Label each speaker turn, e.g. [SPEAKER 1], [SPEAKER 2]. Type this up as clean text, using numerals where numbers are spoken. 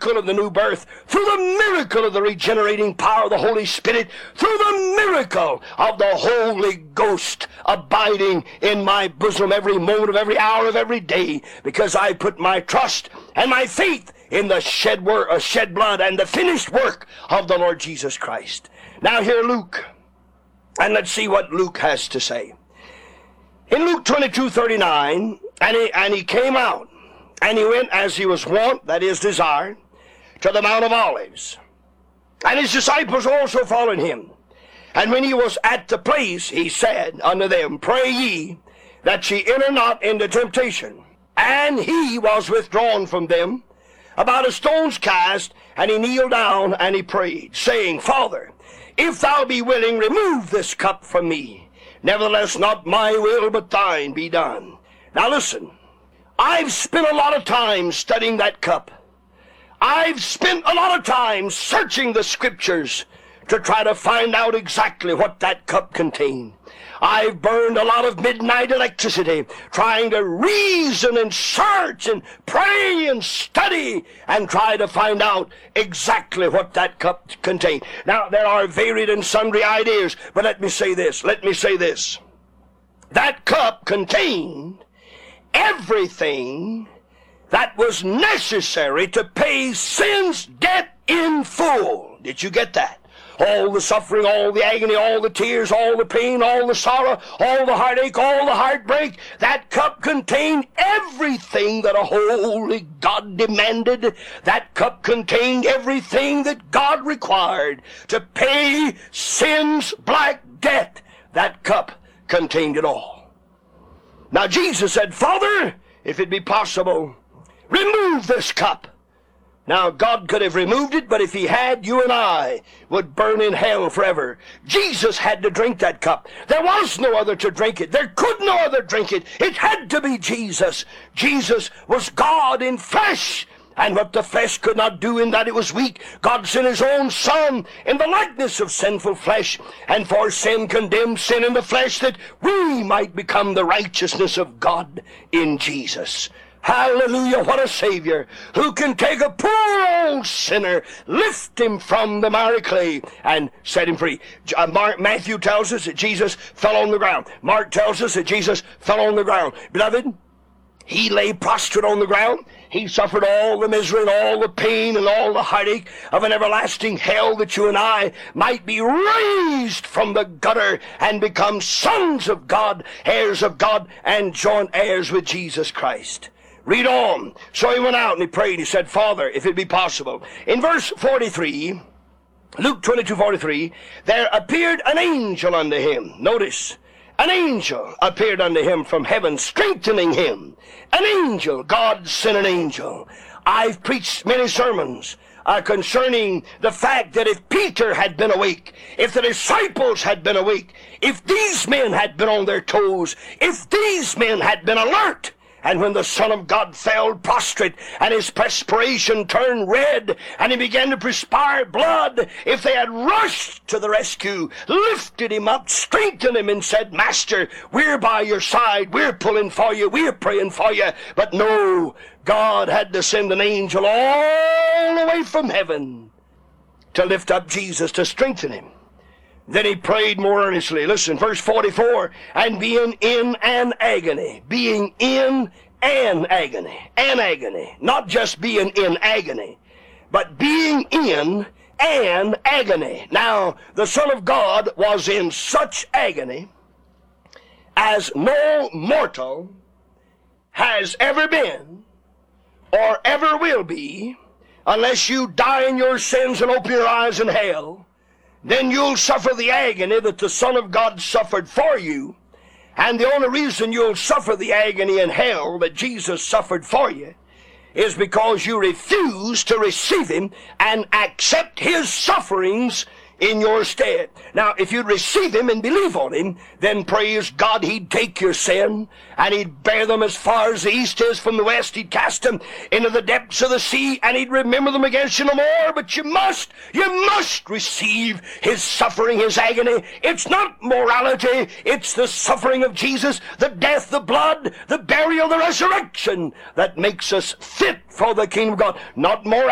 [SPEAKER 1] miracle of the new birth, through the miracle of the regenerating power of the Holy Spirit, through the miracle of the Holy Ghost abiding in my bosom every moment of every hour of every day, because I put my trust and my faith in the shed blood and the finished work of the Lord Jesus Christ. Now hear Luke, and let's see what Luke has to say. In Luke 22:39, and he came out, and he went as he was wont, that is desired, to the Mount of Olives. And his disciples also followed him. And when he was at the place, he said unto them, Pray ye that ye enter not into temptation. And he was withdrawn from them about a stone's cast, and he kneeled down and he prayed, saying, Father, if thou be willing, remove this cup from me. Nevertheless, not my will, but thine be done. Now listen, I've spent a lot of time studying that cup. I've spent a lot of time searching the Scriptures to try to find out exactly what that cup contained. I've burned a lot of midnight electricity trying to reason and search and pray and study and try to find out exactly what that cup contained. Now, there are varied and sundry ideas, but let me say this. That cup contained everything that was necessary to pay sin's debt in full. Did you get that? All the suffering, all the agony, all the tears, all the pain, all the sorrow, all the heartache, all the heartbreak. That cup contained everything that a holy God demanded. That cup contained everything that God required to pay sin's black debt. That cup contained it all. Now Jesus said, Father, if it be possible, remove this cup. Now, God could have removed it, but if he had, you and I would burn in hell forever. Jesus had to drink that cup. There was no other to drink it. There could no other drink it. It had to be Jesus. Jesus was God in flesh. And what the flesh could not do in that it was weak, God sent his own Son in the likeness of sinful flesh, and for sin condemned sin in the flesh, that we might become the righteousness of God in Jesus. Hallelujah, what a Savior, who can take a poor old sinner, lift him from the miry clay, and set him free. Matthew tells us that Jesus fell on the ground. Mark tells us that Jesus fell on the ground. Beloved, he lay prostrate on the ground. He suffered all the misery and all the pain and all the heartache of an everlasting hell, that you and I might be raised from the gutter and become sons of God, heirs of God, and joint heirs with Jesus Christ. Read on. So he went out and he prayed. He said, Father, if it be possible. In verse 43, Luke 22:43, there appeared an angel unto him. Notice, an angel appeared unto him from heaven, strengthening him. An angel. God sent an angel. I've preached many sermons concerning the fact that if Peter had been awake, if the disciples had been awake, if these men had been on their toes, if these men had been alert, and when the Son of God fell prostrate and his perspiration turned red and he began to perspire blood, if they had rushed to the rescue, lifted him up, strengthened him, and said, Master, we're by your side, we're pulling for you, we're praying for you. But no, God had to send an angel all the way from heaven to lift up Jesus, to strengthen him. Then he prayed more earnestly. Listen, verse 44, and being in an agony, not just being in agony, but being in an agony. Now, the Son of God was in such agony as no mortal has ever been or ever will be, unless you die in your sins and open your eyes in hell. Then you'll suffer the agony that the Son of God suffered for you. And the only reason you'll suffer the agony in hell that Jesus suffered for you is because you refuse to receive him and accept his sufferings in your stead. Now, if you'd receive him and believe on him, then praise God, he'd take your sin and he'd bear them as far as the east is from the west. He'd cast them into the depths of the sea and he'd remember them against you no more. But you must receive his suffering, his agony. It's not morality, it's the suffering of Jesus, the death, the blood, the burial, the resurrection that makes us fit for the kingdom of God. Not morality.